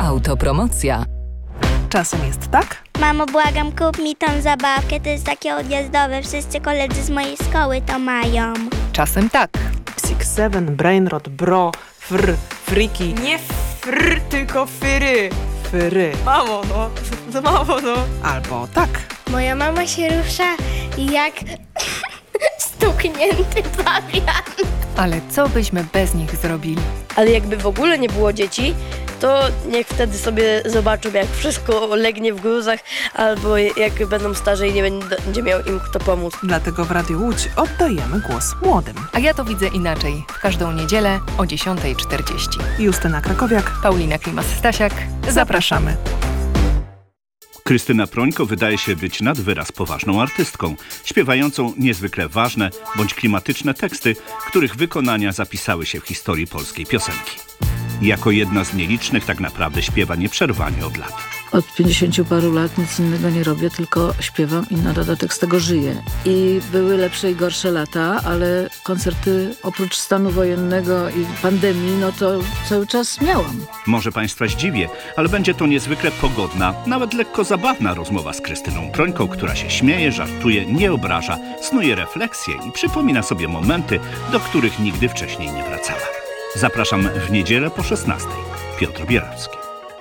Autopromocja. Czasem jest tak? Mamo, błagam, kup mi tą zabawkę, to jest takie odjazdowe, wszyscy koledzy z mojej szkoły to mają. Czasem tak. Six Seven, Brainrot, Bro, Friki. Nie tylko fyry. Fyry. Mamo, no. Albo tak. Moja mama się rusza jak stuknięty pawian. Ale co byśmy bez nich zrobili? Ale jakby w ogóle nie było dzieci, to niech wtedy sobie zobaczą, jak wszystko legnie w gruzach, albo jak będą starzy i nie będzie miał im kto pomóc. Dlatego w Radiu Łódź oddajemy głos młodym. A ja to widzę inaczej. W każdą niedzielę o 10:40. Justyna Krakowiak, Paulina Klimas-Stasiak. Zapraszamy. Krystyna Prońko wydaje się być nad wyraz poważną artystką, śpiewającą niezwykle ważne bądź klimatyczne teksty, których wykonania zapisały się w historii polskiej piosenki. Jako jedna z nielicznych tak naprawdę śpiewa nieprzerwanie od lat. Od 50 paru lat nic innego nie robię, tylko śpiewam i na dodatek z tego żyję. I były lepsze i gorsze lata, ale koncerty oprócz stanu wojennego i pandemii, no to cały czas miałam. Może Państwa zdziwię, ale będzie to niezwykle pogodna, nawet lekko zabawna rozmowa z Krystyną Prońką, która się śmieje, żartuje, nie obraża, snuje refleksje i przypomina sobie momenty, do których nigdy wcześniej nie wracała. Zapraszam w niedzielę po 16:00. Piotr Bierowski.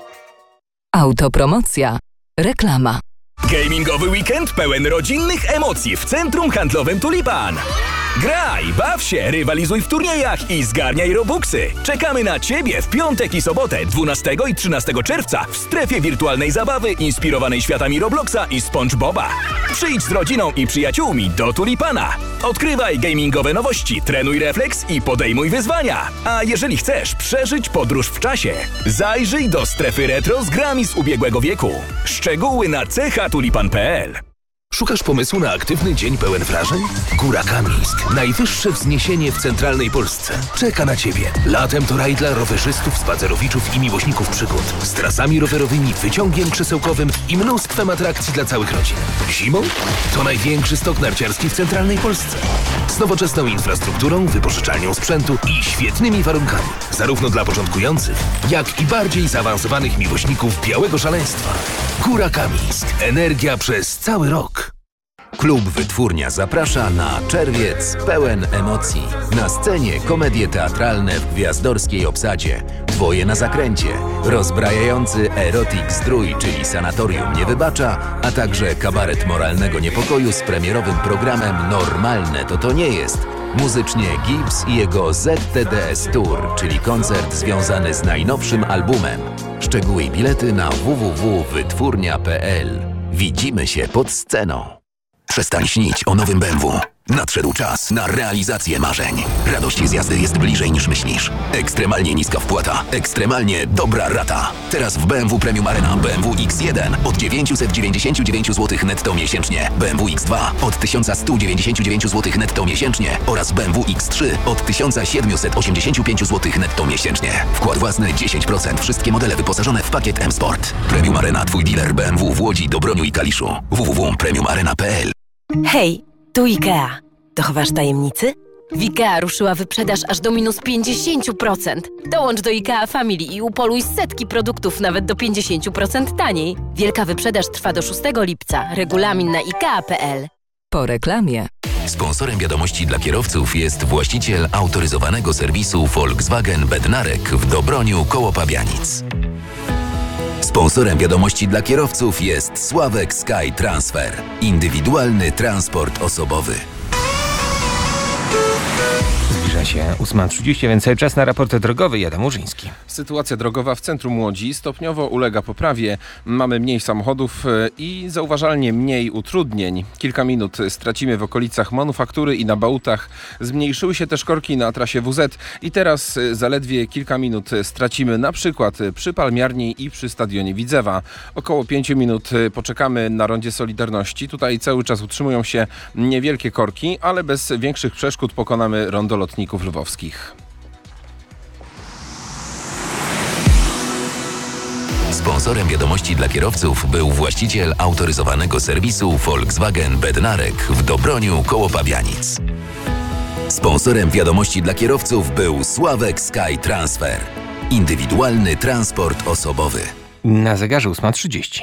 Autopromocja. Reklama. Gamingowy weekend pełen rodzinnych emocji w Centrum Handlowym Tulipan. Graj, baw się, rywalizuj w turniejach i zgarniaj robuxy. Czekamy na Ciebie w piątek i sobotę 12 i 13 czerwca w strefie wirtualnej zabawy inspirowanej światami Robloxa i SpongeBoba. Przyjdź z rodziną i przyjaciółmi do Tulipana. Odkrywaj gamingowe nowości, trenuj refleks i podejmuj wyzwania. A jeżeli chcesz przeżyć podróż w czasie, zajrzyj do strefy retro z grami z ubiegłego wieku. Szczegóły na chatulipan.pl. Szukasz pomysłu na aktywny dzień pełen wrażeń? Góra Kamińsk. Najwyższe wzniesienie w centralnej Polsce. Czeka na Ciebie. Latem to raj dla rowerzystów, spacerowiczów i miłośników przygód. Z trasami rowerowymi, wyciągiem krzesełkowym i mnóstwem atrakcji dla całych rodzin. Zimą? To największy stok narciarski w centralnej Polsce. Z nowoczesną infrastrukturą, wypożyczalnią sprzętu i świetnymi warunkami. Zarówno dla początkujących, jak i bardziej zaawansowanych miłośników białego szaleństwa. Góra Kamińsk. Energia przez cały rok. Klub Wytwórnia zaprasza na czerwiec pełen emocji. Na scenie komedie teatralne w gwiazdorskiej obsadzie. Dwoje na zakręcie, rozbrajający erotic zdrój, czyli Sanatorium nie wybacza, a także kabaret moralnego niepokoju z premierowym programem Normalne to nie jest. Muzycznie Gibbs i jego ZTDS Tour, czyli koncert związany z najnowszym albumem. Szczegóły i bilety na www.wytwórnia.pl. Widzimy się pod sceną. Przestań śnić o nowym BMW. Nadszedł czas na realizację marzeń. Radość z jazdy jest bliżej niż myślisz. Ekstremalnie niska wpłata. Ekstremalnie dobra rata. Teraz w BMW Premium Arena BMW X1 od 999 zł netto miesięcznie. BMW X2 od 1199 zł netto miesięcznie. Oraz BMW X3 od 1785 zł netto miesięcznie. Wkład własny 10%. Wszystkie modele wyposażone w pakiet M-Sport. Premium Arena, Twój dealer BMW w Łodzi, Dobroniu i Kaliszu. www.premiumarena.pl. Hej, tu IKEA. Dochowasz tajemnicy? W IKEA ruszyła wyprzedaż aż do minus 50%. Dołącz do IKEA Family i upoluj setki produktów nawet do 50% taniej. Wielka wyprzedaż trwa do 6 lipca. Regulamin na IKEA.pl. Po reklamie. Sponsorem wiadomości dla kierowców jest właściciel autoryzowanego serwisu Volkswagen Bednarek w Dobroniu koło Pabianic. Sponsorem wiadomości dla kierowców jest Sławek Sky Transfer. Indywidualny transport osobowy. Zbliża się 8:30, więc czas na raport drogowy. Jadam Murzyński. Sytuacja drogowa w centrum Łodzi stopniowo ulega poprawie. Mamy mniej samochodów i zauważalnie mniej utrudnień. Kilka minut stracimy w okolicach Manufaktury i na Bałutach. Zmniejszyły się też korki na trasie WZ i teraz zaledwie kilka minut stracimy na przykład przy Palmiarni i przy Stadionie Widzewa. Około 5 minut poczekamy na rondzie Solidarności. Tutaj cały czas utrzymują się niewielkie korki, ale bez większych przeszkód pokonamy rondo lotników lwowskich. Sponsorem wiadomości dla kierowców był właściciel autoryzowanego serwisu Volkswagen Bednarek w Dobroniu koło Pabianic. Sponsorem wiadomości dla kierowców był Sławek Sky Transfer. Indywidualny transport osobowy. Na zegarze 8:30.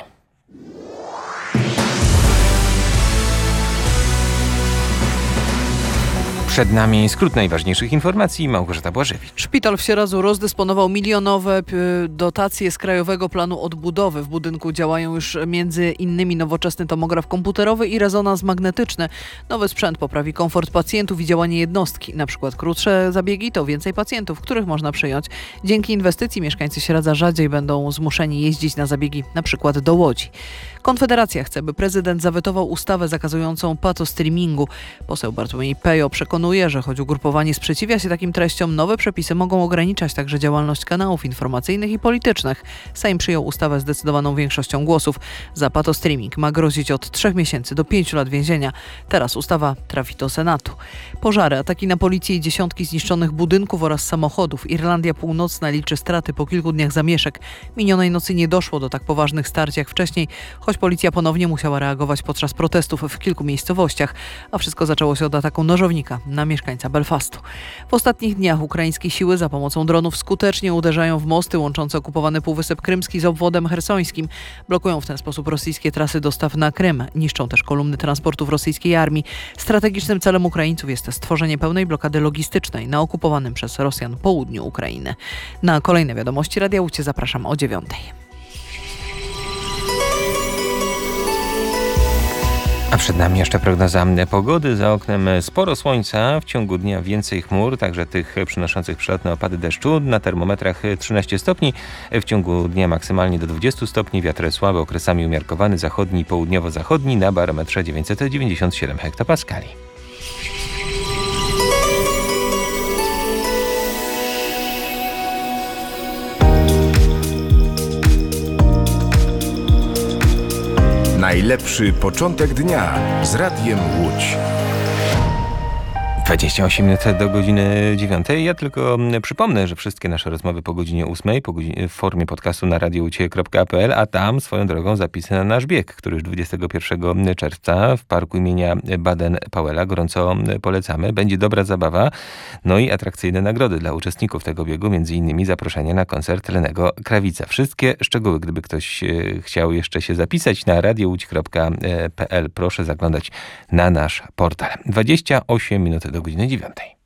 Przed nami skrót najważniejszych informacji. Małgorzata Błażewicz. Szpital w Sieradzu rozdysponował milionowe dotacje z Krajowego Planu Odbudowy. W budynku działają już między innymi nowoczesny tomograf komputerowy i rezonans magnetyczny. Nowy sprzęt poprawi komfort pacjentów i działanie jednostki. Na przykład krótsze zabiegi to więcej pacjentów, których można przyjąć. Dzięki inwestycji mieszkańcy Sieradza rzadziej będą zmuszeni jeździć na zabiegi, na przykład do Łodzi. Konfederacja chce, by prezydent zawetował ustawę zakazującą patostreamingu. Poseł Bartłomiej Pejo przekonuje, że choć ugrupowanie sprzeciwia się takim treściom, nowe przepisy mogą ograniczać także działalność kanałów informacyjnych i politycznych. Sejm przyjął ustawę zdecydowaną większością głosów. Za patostreaming ma grozić od 3 miesięcy do 5 lat więzienia. Teraz ustawa trafi do Senatu. Pożary, ataki na policję i dziesiątki zniszczonych budynków oraz samochodów. Irlandia Północna liczy straty po kilku dniach zamieszek. Minionej nocy nie doszło do tak poważnych starć jak wcześniej, choć policja ponownie musiała reagować podczas protestów w kilku miejscowościach, a wszystko zaczęło się od ataku nożownika na mieszkańca Belfastu. W ostatnich dniach ukraińskie siły za pomocą dronów skutecznie uderzają w mosty łączące okupowany Półwysep Krymski z obwodem hersońskim. Blokują w ten sposób rosyjskie trasy dostaw na Krym. Niszczą też kolumny transportów rosyjskiej armii. Strategicznym celem Ukraińców jest stworzenie pełnej blokady logistycznej na okupowanym przez Rosjan południu Ukrainy. Na kolejne wiadomości Radia Łódź zapraszam o 9:00. A przed nami jeszcze prognoza pogody. Za oknem sporo słońca, w ciągu dnia więcej chmur, także tych przynoszących przelotne opady deszczu. Na termometrach 13 stopni, w ciągu dnia maksymalnie do 20 stopni. Wiatr słaby, okresami umiarkowany, zachodni i południowo-zachodni, na barometrze 997 hektopaskali. Najlepszy początek dnia z Radiem Łódź. 28 minut do godziny 9. Ja tylko przypomnę, że wszystkie nasze rozmowy po godzinie 8 w formie podcastu na radioucie.pl, a tam swoją drogą zapisy na nasz bieg, który już 21 czerwca w parku imienia Baden-Powella gorąco polecamy. Będzie dobra zabawa, no i atrakcyjne nagrody dla uczestników tego biegu, między innymi zaproszenie na koncert Lennego Krawica. Wszystkie szczegóły, gdyby ktoś chciał jeszcze się zapisać, na radioucie.pl proszę zaglądać na nasz portal. 28 minut do godziny 9.